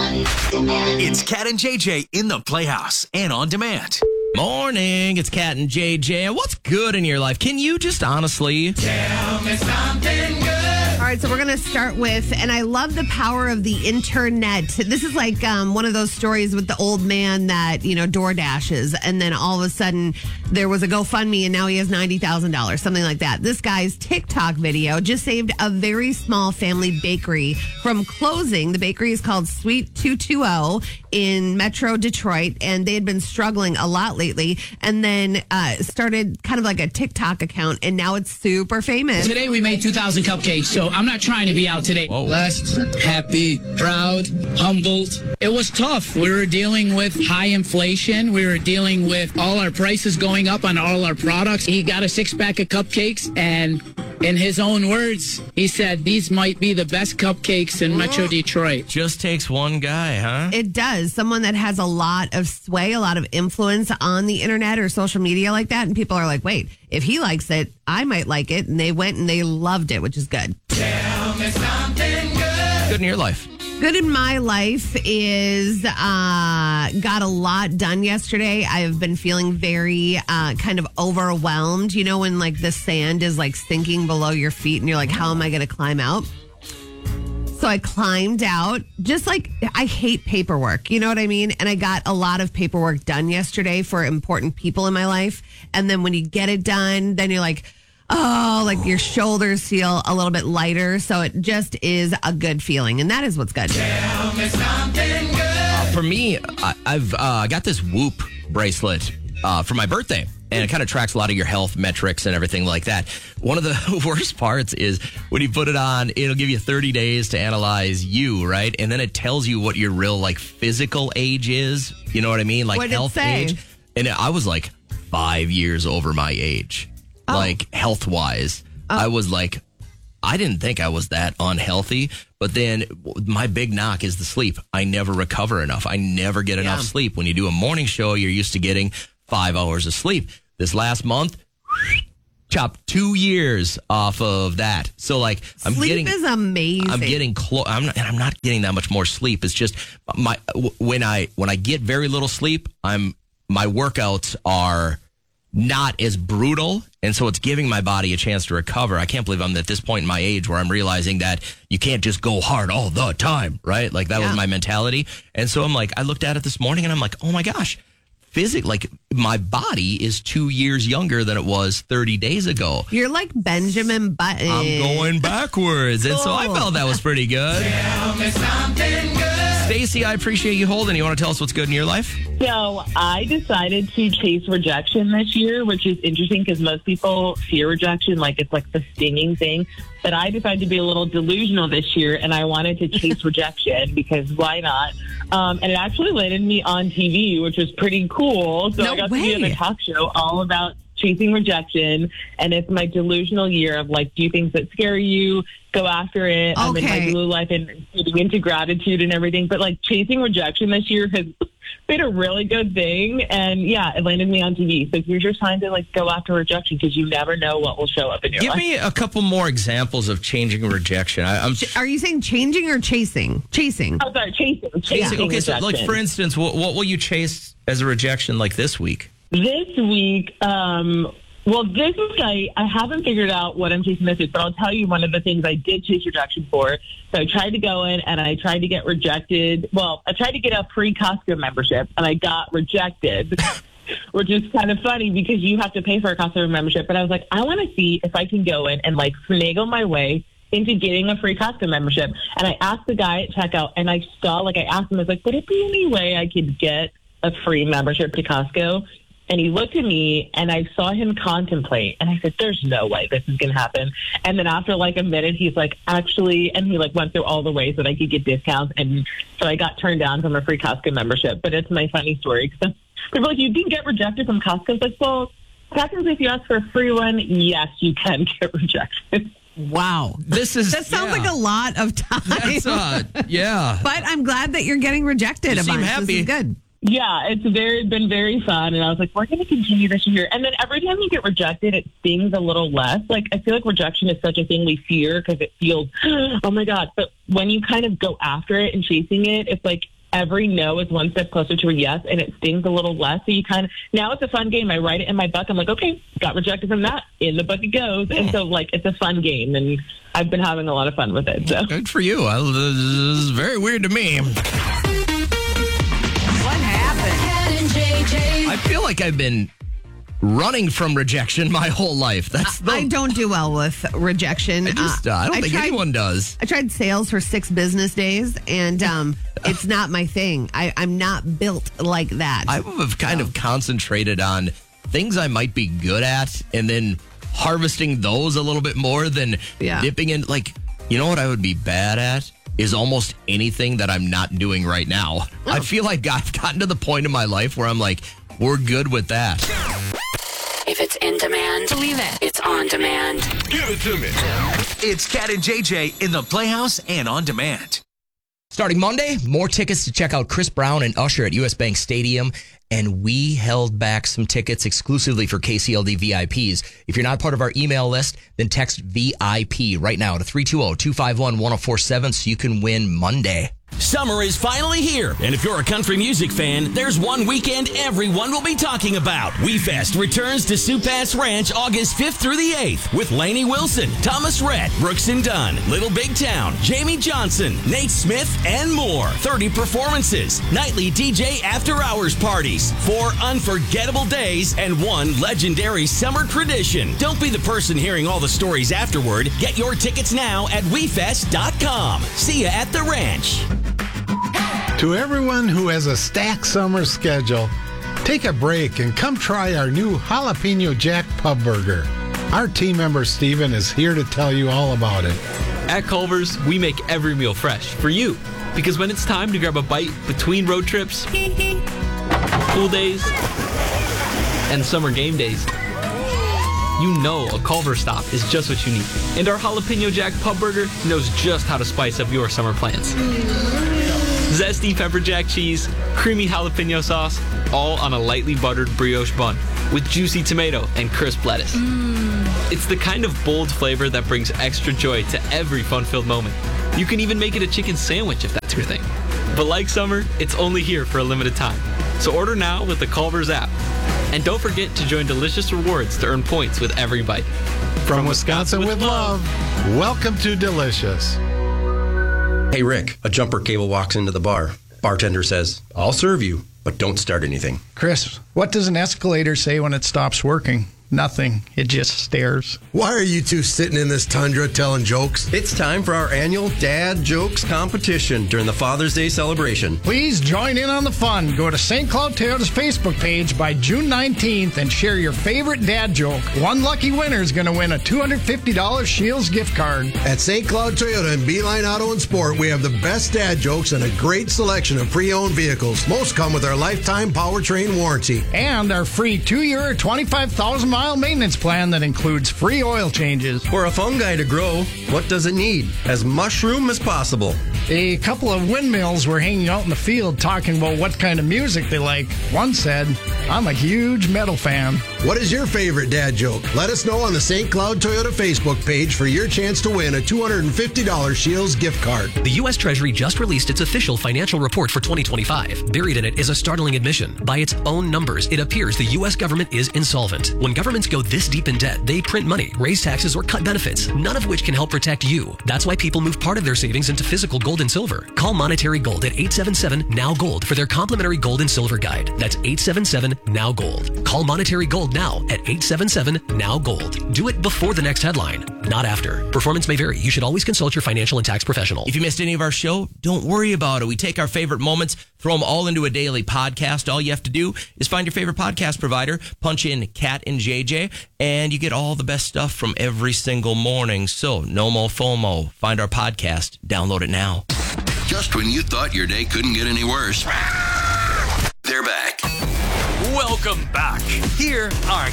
It's Cat and JJ in the Playhouse and on demand. Morning, it's Cat and JJ. What's good in your life? Can you just honestly Tell me something good. All right, so we're going to start with, and I love the power of the internet. This is like one of those stories with the old man that, door dashes, and then all of a sudden there was a GoFundMe, and now he has $90,000, something like that. This guy's TikTok video just saved a very small family bakery from closing. The bakery is called Sweet 220 in Metro Detroit, and they had been struggling a lot lately, and then started kind of like a TikTok account, and now it's super famous. Today we made 2,000 cupcakes, so I'm not trying to be out today. Whoa. Blessed, happy, proud, humbled. It was tough. We were dealing with high inflation. We were dealing with all our prices going up on all our products. He got a 6-pack of cupcakes, and in his own words, he said, these might be the best cupcakes in Metro Detroit. just takes one guy, huh? It does. Someone that has a lot of sway, a lot of influence on the internet or social media like that. And people are like, wait, if he likes it, I might like it. And they went and they loved it, which is good. Tell me something good. Good in your life. Good in my life is got a lot done yesterday. I have been feeling very kind of overwhelmed. You know, when like the sand is like sinking below your feet and you're like, how am I going to climb out? So I climbed out, just like I hate paperwork, you know what I mean? And I got a lot of paperwork done yesterday for important people in my life. And then when you get it done, then you're like, oh, like your shoulders feel a little bit lighter. So it just is a good feeling. And that is what's good. Tell me something good. For me, I've got this Whoop bracelet for my birthday. And it kind of tracks a lot of your health metrics and everything like that. One of the worst parts is when you put it on, it'll give you 30 days to analyze you, right? And then it tells you what your real, like, physical age is. You know what I mean? Like, What'd it health say? age. And I was, like, 5 years over my age. Oh. Like, health-wise. I was, like, I didn't think I was that unhealthy. But then my big knock is the sleep. I never recover enough. I never get enough sleep. When you do a morning show, you're used to getting 5 hours of sleep. This last month, chopped 2 years off of that. So like Sleep is amazing. I'm getting close. I'm not getting that much more sleep. It's just when I get very little sleep, my workouts are not as brutal, and so it's giving my body a chance to recover. I can't believe I'm at this point in my age where I'm realizing that you can't just go hard all the time, right? Like that was my mentality. And so I'm like, I looked at it this morning and I'm like, oh my gosh. Like my body is 2 years younger than it was 30 days ago. You're like Benjamin Button. I'm going backwards. And so I felt that was pretty good. Tell me something good. Stacey, I appreciate you holding. You want to tell us what's good in your life? So I decided to chase rejection this year, which is interesting because most people fear rejection, like it's like the stinging thing. But I decided to be a little delusional this year, and I wanted to chase rejection because why not? And it actually landed me on TV, which was pretty cool. So No I got way. to be on a talk show all about chasing rejection. And it's my delusional year of like, do things that scare you, go after it. I'm in my Okay. blue life and getting into gratitude and everything. But like chasing rejection this year has been a really good thing. And yeah, it landed me on TV. So here's your time to like go after rejection because you never know what will show up in your Give life. me a couple more examples of changing rejection. Are you saying changing or chasing? Chasing. Oh, sorry, chasing Okay, so like rejection. for instance, what will you chase as a rejection like this week? This week, this week I haven't figured out what I'm chasing this week, but I'll tell you one of the things I did chase rejection for. So I tried to go in and I tried to get rejected. Well, I tried to get a free Costco membership and I got rejected, which is kind of funny because you have to pay for a Costco membership. But I was like, I want to see if I can go in and like finagle my way into getting a free Costco membership. And I asked the guy at checkout and I asked him, I was like, would it be any way I could get a free membership to Costco? And he looked at me and I saw him contemplate. And I said, there's no way this is going to happen. And then after like a minute, he's like, actually, and he like went through all the ways that I could get discounts. And so I got turned down from a free Costco membership. But it's my funny story. People are like, you didn't get rejected from Costco? It's like, well, technically, if you ask for a free one, yes, you can get rejected. Wow. That sounds like a lot of time. But I'm glad that you're getting rejected. You a seem bunch. happy. This is good. Yeah, it's been very fun. And I was like, we're going to continue this year. And then every time you get rejected, it stings a little less. Like, I feel like rejection is such a thing we fear because it feels, oh my God. But when you kind of go after it and chasing it, it's like every no is one step closer to a yes, and it stings a little less. So you kind of, now it's a fun game. I write it in my book. I'm like, okay, got rejected from that. In the book it goes. And so, like, it's a fun game, and I've been having a lot of fun with it. So Good for you. This is very weird to me. What happened? Cat and JJ. I feel like I've been running from rejection my whole life. That's I don't do well with rejection. I don't think anyone does. I tried sales for 6 business days, and it's not my thing. I'm not built like that. I have kind of concentrated on things I might be good at and then harvesting those a little bit more than dipping in. Like, you know what I would be bad at? Is almost anything that I'm not doing right now. Oh. I feel like I've gotten to the point in my life where I'm like, we're good with that. If it's in demand, believe it. It's on demand. Give it to me. It's Cat and JJ in the Playhouse and on demand. Starting Monday, more tickets to check out Chris Brown and Usher at US Bank Stadium. And we held back some tickets exclusively for KCLD VIPs. If you're not part of our email list, then text VIP right now to 320-251-1047 so you can win Monday. Summer is finally here, and if you're a country music fan, there's one weekend everyone will be talking about. WeFest returns to Sioux Pass Ranch August 5th through the 8th with Lainey Wilson, Thomas Rhett, Brooks and Dunn, Little Big Town, Jamie Johnson, Nate Smith, and more. 30 performances, nightly DJ after-hours parties, 4 unforgettable days, and 1 legendary summer tradition. Don't be the person hearing all the stories afterward. Get your tickets now at WeFest.com. See you at the ranch. To everyone who has a stacked summer schedule, take a break and come try our new Jalapeno Jack Pub Burger. Our team member Steven is here to tell you all about it. At Culver's, we make every meal fresh for you. Because when it's time to grab a bite between road trips, pool days, and summer game days, you know a Culver's stop is just what you need. And our Jalapeno Jack Pub Burger knows just how to spice up your summer plans. Zesty pepper jack cheese, creamy jalapeno sauce, all on a lightly buttered brioche bun with juicy tomato and crisp lettuce. It's the kind of bold flavor that brings extra joy to every fun-filled moment. You can even make it a chicken sandwich if that's your thing. But like summer, it's only here for a limited time. So order now with the Culver's app. And don't forget to join Delicious Rewards to earn points with every bite. From Wisconsin with love, welcome to Delicious. Hey, Rick, a jumper cable walks into the bar. Bartender says, "I'll serve you, but don't start anything." Chris, what does an escalator say when it stops working? Nothing. It just stares. Why are you two sitting in this tundra telling jokes? It's time for our annual Dad Jokes competition during the Father's Day celebration. Please join in on the fun. Go to St. Cloud Toyota's Facebook page by June 19th and share your favorite dad joke. One lucky winner is going to win a $250 Shields gift card. At St. Cloud Toyota and Beeline Auto and Sport, we have the best dad jokes and a great selection of pre-owned vehicles. Most come with our lifetime powertrain warranty. And our free 2-year, 25,000-mile maintenance plan that includes free oil changes. For a fungi to grow, what does it need? As mushroom as possible. A couple of windmills were hanging out in the field talking about what kind of music they like. One said, "I'm a huge metal fan." What is your favorite dad joke? Let us know on the St. Cloud Toyota Facebook page for your chance to win a $250 Shields gift card. The U.S. Treasury just released its official financial report for 2025. Buried in it is a startling admission. By its own numbers, it appears the U.S. government is insolvent. When governments go this deep in debt, they print money, raise taxes, or cut benefits, none of which can help protect you. That's why people move part of their savings into physical gold and silver. Call Monetary Gold at 877-NOW-GOLD for their complimentary gold and silver guide. That's 877-NOW-GOLD. Call Monetary Gold now at 877-NOW-GOLD. Do it before the next headline, not after. Performance may vary. You should always consult your financial and tax professional. If you missed any of our show, don't worry about it. We take our favorite moments, throw them all into a daily podcast. All you have to do is find your favorite podcast provider, punch in Cat and JJ, and you get all the best stuff from every single morning. So no more FOMO. Find our podcast. Download it now. Just when you thought your day couldn't get any worse, they're back. Welcome back. Here are